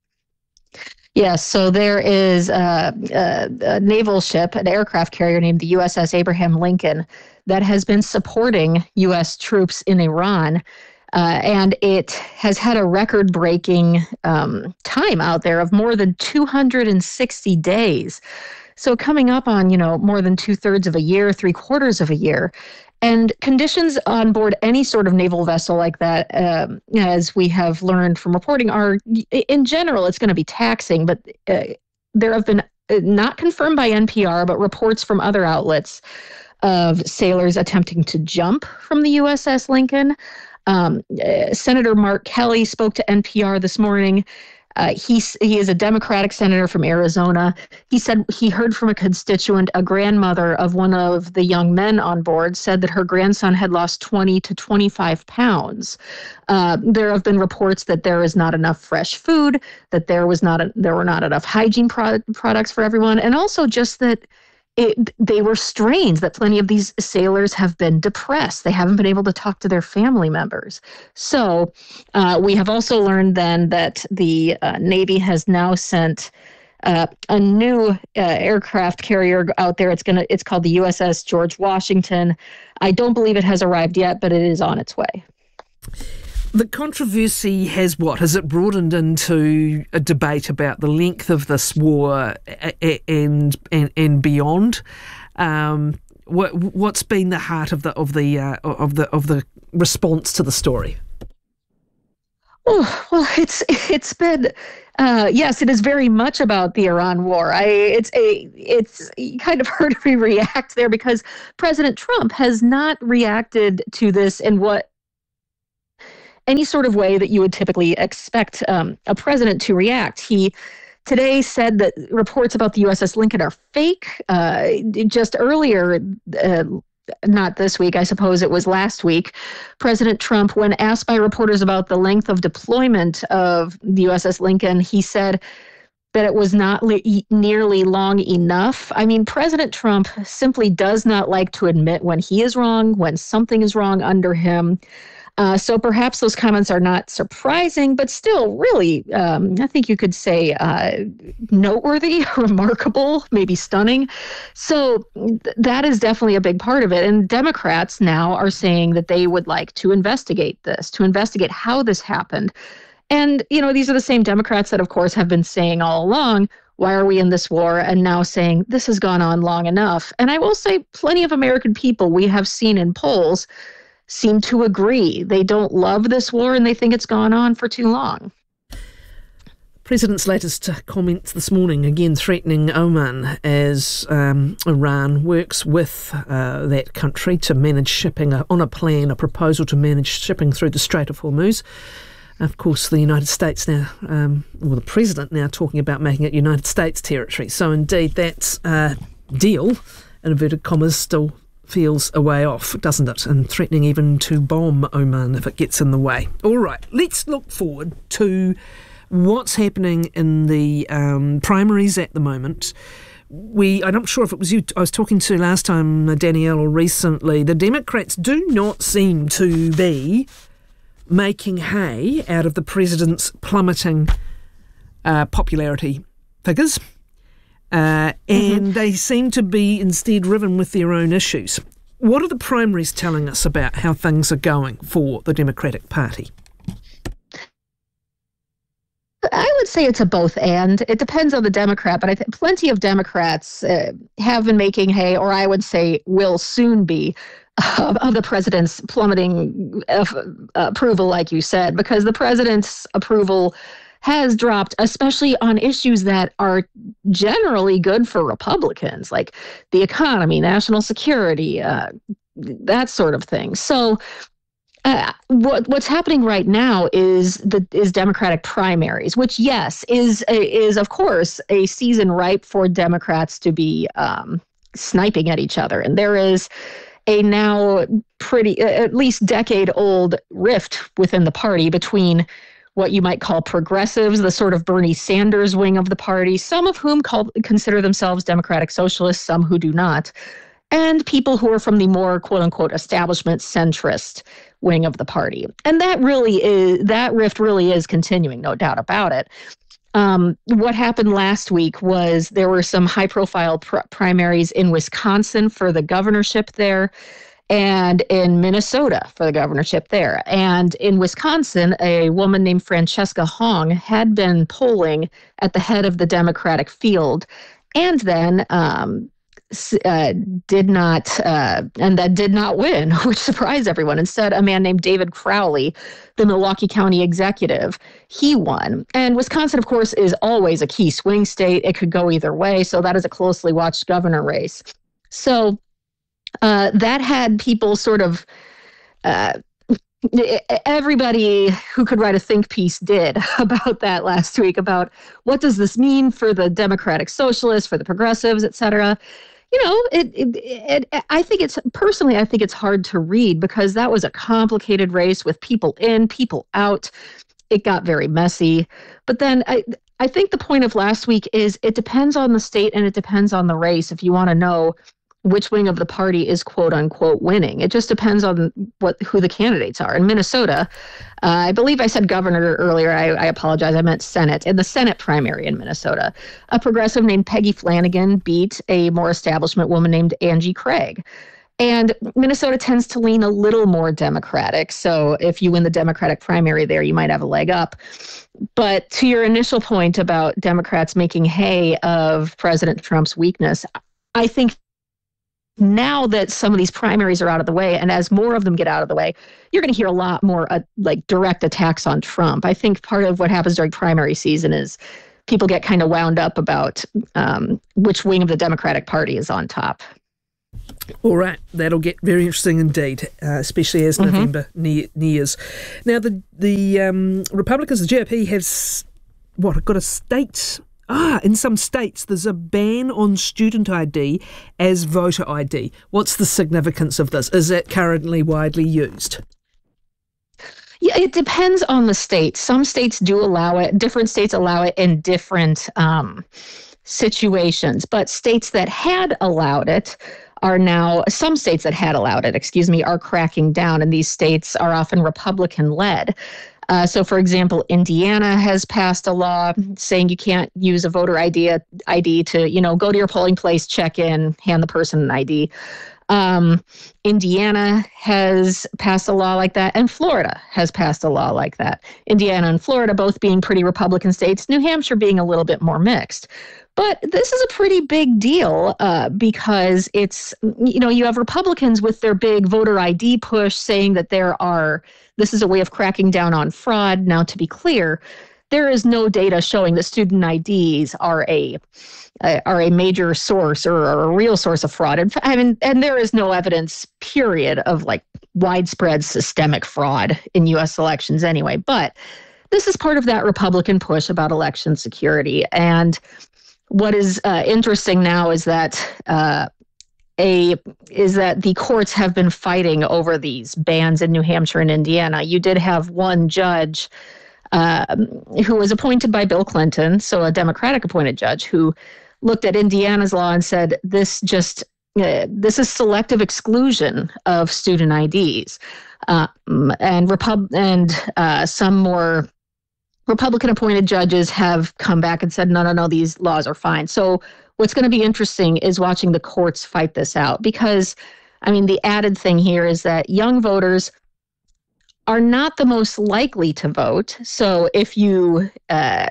Yes, so there is a, a, a naval ship, an aircraft carrier named the U S S Abraham Lincoln, that has been supporting U S troops in Iran. Uh, and it has had a record-breaking um, time out there of more than two hundred sixty days. So coming up on, you know, more than two-thirds of a year, three-quarters of a year. And conditions on board any sort of naval vessel like that, um, as we have learned from reporting, are, in general, it's going to be taxing. But uh, there have been, uh, not confirmed by N P R, but reports from other outlets of sailors attempting to jump from the U S S Lincoln. Um, uh, Senator Mark Kelly spoke to N P R this morning Uh, he, he is a Democratic senator from Arizona. He said he heard from a constituent, a grandmother of one of the young men on board, said that her grandson had lost twenty to twenty-five pounds. Uh, there have been reports that there is not enough fresh food, that there was not a, there were not enough hygiene pro- products for everyone, and also just that It, they were strained, that plenty of these sailors have been depressed. They haven't been able to talk to their family members. So uh, we have also learned then that the uh, Navy has now sent uh, a new uh, aircraft carrier out there. It's gonna. It's called the U S S George Washington. I don't believe it has arrived yet, but it is on its way. The controversy has what? Has it broadened into a debate about the length of this war and and, and beyond? Um, what what's been the heart of the of the uh, of the of the response to the story? Oh, well, it's it's been uh, yes, it is very much about the Iran war. I it's a it's you kind of heard me react there because President Trump has not reacted to this in what. any sort of way that you would typically expect um, a president to react. He today said that reports about the U S S Lincoln are fake. Uh, just earlier, uh, not this week, I suppose it was last week, President Trump, when asked by reporters about the length of deployment of the U S S Lincoln, he said that it was not le- nearly long enough. I mean, President Trump simply does not like to admit when he is wrong, when something is wrong under him. Uh, so perhaps those comments are not surprising, but still really, um, I think you could say uh, noteworthy, remarkable, maybe stunning. So th- that is definitely a big part of it. And Democrats now are saying that they would like to investigate this, to investigate how this happened. And, you know, these are the same Democrats that, of course, have been saying all along, why are we in this war? And now saying this has gone on long enough. And I will say plenty of American people we have seen in polls seem to agree. They don't love this war and they think it's gone on for too long. President's latest comments this morning, again threatening Oman as um, Iran works with uh, that country to manage shipping, uh, on a plan, a proposal to manage shipping through the Strait of Hormuz. Of course, the United States now, um, or the President now talking about making it United States territory. So indeed, that uh, deal, in inverted commas, still feels a way off, doesn't it? And threatening even to bomb Oman if it gets in the way. All right, let's look forward to what's happening in the um, primaries at the moment. We, I'm not sure if it was you I was talking to last time, Danielle, or recently. The Democrats do not seem to be making hay out of the president's plummeting uh, popularity figures. Uh, and mm-hmm. they seem to be instead riven with their own issues. What are the primaries telling us about how things are going for the Democratic Party? I would say it's a both and. It depends on the Democrat, but I think plenty of Democrats uh, have been making hay, or I would say will soon be, uh, of the president's plummeting uh, approval, like you said, because the president's approval has dropped, especially on issues that are generally good for Republicans, like the economy, national security, uh, that sort of thing. So uh, what what's happening right now is the is Democratic primaries, which, yes, is is of course a season ripe for Democrats to be um, sniping at each other, and there is a now pretty at least decade old rift within the party between what you might call progressives, the sort of Bernie Sanders wing of the party, some of whom call, consider themselves democratic socialists, some who do not, and people who are from the more quote-unquote establishment centrist wing of the party. And that really is, that rift really is continuing, no doubt about it. Um, what happened last week was there were some high-profile pr- primaries in Wisconsin for the governorship there, and in Minnesota for the governorship there. And in Wisconsin, a woman named Francesca Hong had been polling at the head of the Democratic field, and then um, uh, did not, uh, and that did not win, which surprised everyone. Instead, a man named David Crowley, the Milwaukee County executive, he won. And Wisconsin, of course, is always a key swing state. It could go either way, so that is a closely watched governor race. So Uh, that had people sort of uh, everybody who could write a think piece did about that last week, about what does this mean for the Democratic Socialists, for the progressives, et cetera. You know, it, it, it, I think it's, personally, I think it's hard to read because that was a complicated race with people in, people out. It got very messy. But then I, I think the point of last week is it depends on the state and it depends on the race if you want to know which wing of the party is quote unquote winning. It just depends on what who the candidates are. In Minnesota, uh, I believe I said governor earlier. I, I apologize. I meant Senate. In the Senate primary in Minnesota, a progressive named Peggy Flanagan beat a more establishment woman named Angie Craig. And Minnesota tends to lean a little more Democratic. So if you win the Democratic primary there, you might have a leg up. But to your initial point about Democrats making hay of President Trump's weakness, I think now that some of these primaries are out of the way, and as more of them get out of the way, you're going to hear a lot more uh, like direct attacks on Trump. I think part of what happens during primary season is people get kind of wound up about um, which wing of the Democratic Party is on top. All right, that'll get very interesting indeed, uh, especially as mm-hmm. November ne- nears. Now, the the um, Republicans, the G O P, have what got a state. Ah, in some states, there's a ban on student I D as voter I D. What's the significance of this? Is it currently widely used? Yeah, it depends on the state. Some states do allow it. Different states allow it in different um, situations. But states that had allowed it are now, some states that had allowed it, excuse me, are cracking down. And these states are often Republican-led. Uh, so, for example, Indiana has passed a law saying you can't use a voter I D, I D to, you know, go to your polling place, check in, hand the person an I D. Um, Indiana has passed a law like that, and Florida has passed a law like that. Indiana and Florida both being pretty Republican states, New Hampshire being a little bit more mixed. But this is a pretty big deal uh, because it's, you know, you have Republicans with their big voter I D push saying that there are, this is a way of cracking down on fraud. Now, to be clear, there is no data showing that student I Ds are a uh, are a major source or, or a real source of fraud. And, I mean, and there is no evidence, period, of like widespread systemic fraud in U S elections anyway. But this is part of that Republican push about election security. And what is uh, interesting now is that uh, a is that the courts have been fighting over these bans in New Hampshire and Indiana. You did have one judge uh, who was appointed by Bill Clinton, so a Democratic appointed judge, who looked at Indiana's law and said, this just uh, this is selective exclusion of student I Ds. Um, and Repub- and uh, some more Republican-appointed judges have come back and said, no, no, no, these laws are fine. So what's going to be interesting is watching the courts fight this out because, I mean, the added thing here is that young voters are not the most likely to vote. So if you uh,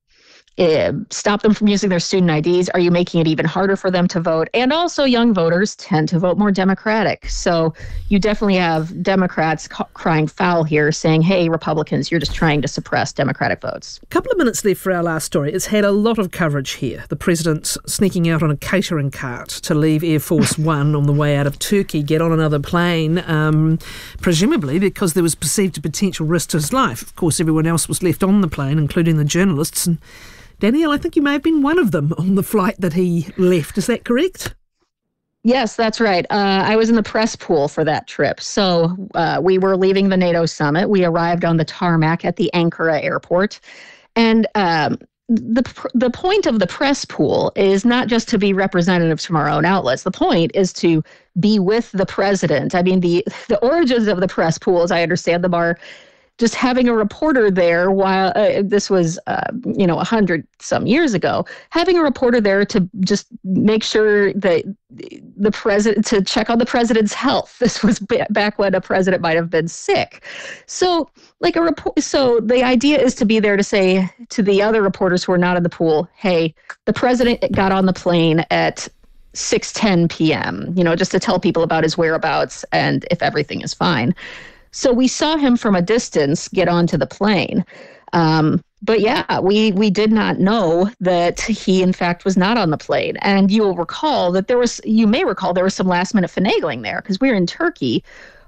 uh, stop them from using their student I Ds, are you making it even harder for them to vote? And also young voters tend to vote more Democratic. So you definitely have Democrats ca- crying foul here saying, hey, Republicans, you're just trying to suppress Democratic votes. A couple of minutes left for our last story. It's had a lot of coverage here. The president's sneaking out on a catering cart to leave Air Force One on the way out of Turkey, get on another plane, um, presumably because there was perceived a potential risk to his life. Of course, everyone else was left on the plane, including the journalists. And Danielle, I think you may have been one of them on the flight that he left. Is that correct? Yes, that's right. Uh, I was in the press pool for that trip. So uh, we were leaving the NATO summit. We arrived on the tarmac at the Ankara airport. And um, the the point of the press pool is not just to be representatives from our own outlets. The point is to be with the president. I mean, the, the origins of the press pool, as I understand them, are just having a reporter there while uh, this was, uh, you know, a hundred some years ago, having a reporter there to just make sure that the president, to check on the president's health. This was b- back when a president might have been sick. So like a report. So the idea is to be there to say to the other reporters who are not in the pool, hey, the president got on the plane at six ten p.m., you know, just to tell people about his whereabouts and if everything is fine. So we saw him from a distance get onto the plane. Um, but yeah, we, we did not know that he, in fact, was not on the plane. And you will recall that there was, you may recall there was some last minute finagling there because we were in Turkey.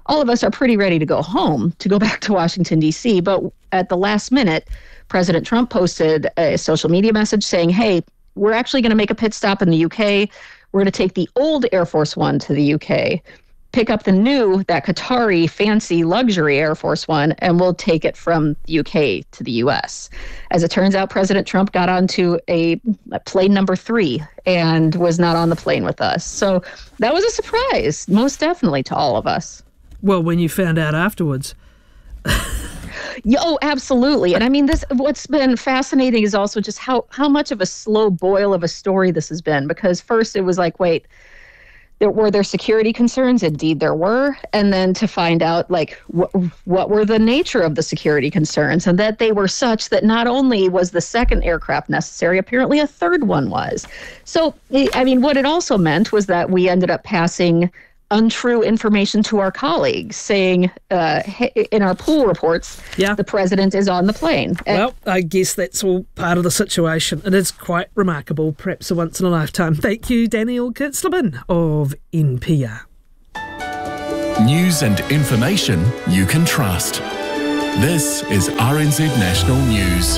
all of us are pretty ready to go home, to go back to Washington, D C. But at the last minute, President Trump posted a social media message saying, hey, we're actually going to make a pit stop in the U K. We're going to take the old Air Force One to the U K, pick up the new, that Qatari fancy luxury Air Force One, and we'll take it from the U K to the U S. As it turns out, President Trump got onto a, a plane number three and was not on the plane with us. So that was a surprise, most definitely, to all of us. Well, when you found out afterwards. Yeah, oh, absolutely. And I mean, this, what's been fascinating is also just how, how much of a slow boil of a story this has been. Because first it was like, wait, there were there security concerns? Indeed, there were. And then to find out, like, what, what were the nature of the security concerns, and that they were such that not only was the second aircraft necessary, apparently a third one was. So, I mean, what it also meant was that we ended up passing untrue information to our colleagues, saying uh, in our pool reports, yeah, the president is on the plane. And well, I guess that's all part of the situation. It is quite remarkable, perhaps a once in a lifetime. Thank you, Danielle Kurtzleben of N P R. News and information you can trust. This is R N Z National News.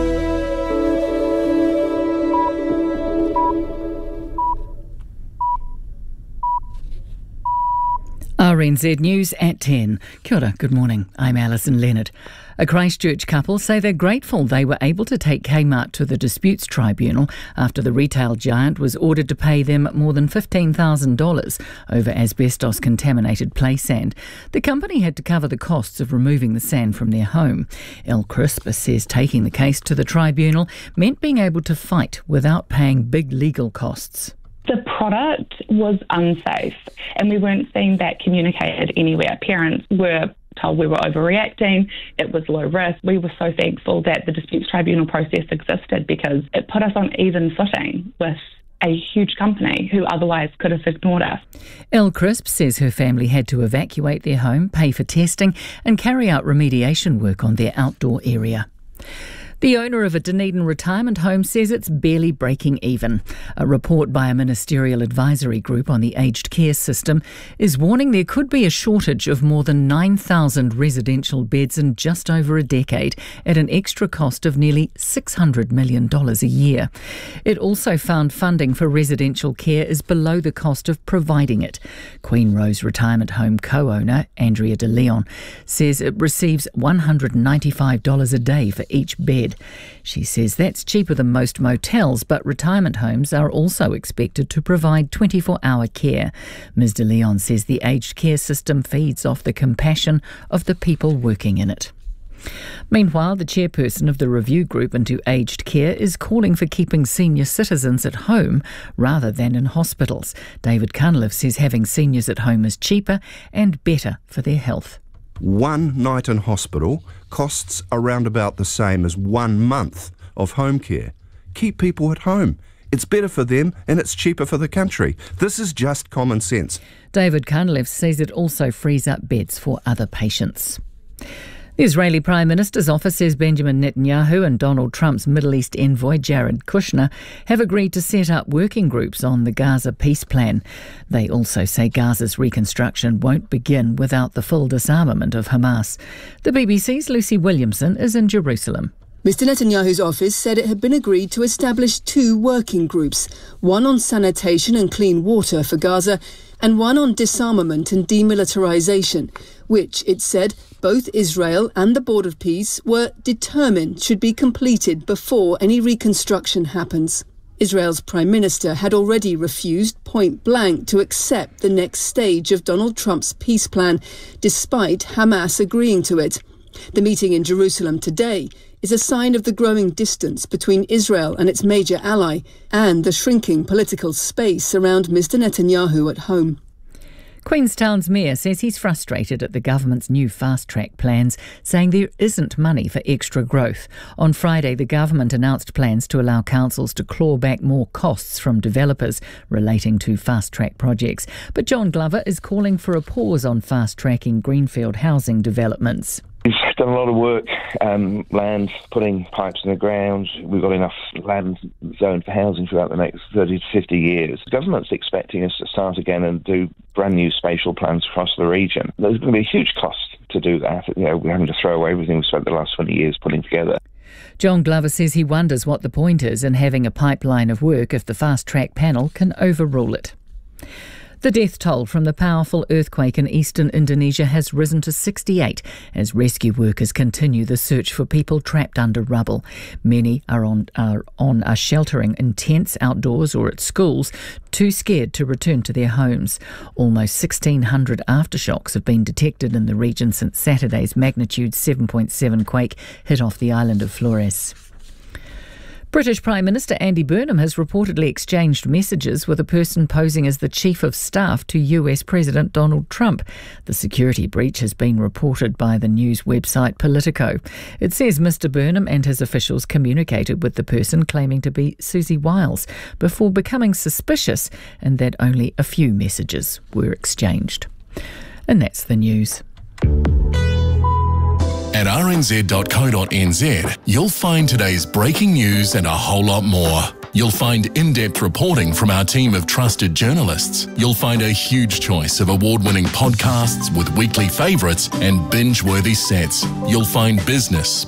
R N Z News at ten. Kia ora, good morning. I'm Alison Leonard. A Christchurch couple say they're grateful they were able to take Kmart to the disputes tribunal after the retail giant was ordered to pay them more than fifteen thousand dollars over asbestos-contaminated play sand. The company had to cover the costs of removing the sand from their home. El Crisp says taking the case to the tribunal meant being able to fight without paying big legal costs. The product was unsafe and we weren't seeing that communicated anywhere. Parents were told we were overreacting, it was low risk. We were so thankful that the disputes tribunal process existed because it put us on even footing with a huge company who otherwise could have ignored us. El Crisp says her family had to evacuate their home, pay for testing and carry out remediation work on their outdoor area. The owner of a Dunedin retirement home says it's barely breaking even. A report by a ministerial advisory group on the aged care system is warning there could be a shortage of more than nine thousand residential beds in just over a decade at an extra cost of nearly six hundred million dollars a year. It also found funding for residential care is below the cost of providing it. Queen Rose Retirement Home co-owner Andrea De Leon says it receives one hundred ninety-five dollars a day for each bed. She says that's cheaper than most motels, but retirement homes are also expected to provide twenty-four hour care. Miz De Leon says the aged care system feeds off the compassion of the people working in it. Meanwhile, the chairperson of the review group into aged care is calling for keeping senior citizens at home rather than in hospitals. David Cunliffe says having seniors at home is cheaper and better for their health. One night in hospital costs around about the same as one month of home care. Keep people at home. It's better for them and it's cheaper for the country. This is just common sense. David Cunliffe says it also frees up beds for other patients. The Israeli Prime Minister's office says Benjamin Netanyahu and Donald Trump's Middle East envoy Jared Kushner have agreed to set up working groups on the Gaza peace plan. They also say Gaza's reconstruction won't begin without the full disarmament of Hamas. The B B C's Lucy Williamson is in Jerusalem. Mister Netanyahu's office said it had been agreed to establish two working groups, one on sanitation and clean water for Gaza and one on disarmament and demilitarization, which, it said, both Israel and the Board of Peace were determined should be completed before any reconstruction happens. Israel's Prime Minister had already refused point blank to accept the next stage of Donald Trump's peace plan, despite Hamas agreeing to it. The meeting in Jerusalem today is a sign of the growing distance between Israel and its major ally and the shrinking political space around Mister Netanyahu at home. Queenstown's mayor says he's frustrated at the government's new fast-track plans, saying there isn't money for extra growth. On Friday, the government announced plans to allow councils to claw back more costs from developers relating to fast-track projects. But John Glover is calling for a pause on fast-tracking greenfield housing developments. We've done a lot of work, um, land, putting pipes in the ground. We've got enough land zoned for housing throughout the next thirty to fifty years. The government's expecting us to start again and do brand new spatial plans across the region. There's going to be a huge cost to do that. You know, we're having to throw away everything we've spent the last twenty years putting together. John Glover says he wonders what the point is in having a pipeline of work if the fast-track panel can overrule it. The death toll from the powerful earthquake in eastern Indonesia has risen to sixty-eight as rescue workers continue the search for people trapped under rubble. Many are on are on are sheltering in tents outdoors or at schools, too scared to return to their homes. Almost sixteen hundred aftershocks have been detected in the region since Saturday's magnitude seven point seven quake hit off the island of Flores. British Prime Minister Andy Burnham has reportedly exchanged messages with a person posing as the Chief of Staff to U S President Donald Trump. The security breach has been reported by the news website Politico. It says Mister Burnham and his officials communicated with the person claiming to be Susie Wiles before becoming suspicious, and that only a few messages were exchanged. And that's the news. At r n z dot co dot n z, you'll find today's breaking news and a whole lot more. You'll find in-depth reporting from our team of trusted journalists. You'll find a huge choice of award-winning podcasts with weekly favourites and binge-worthy sets. You'll find business,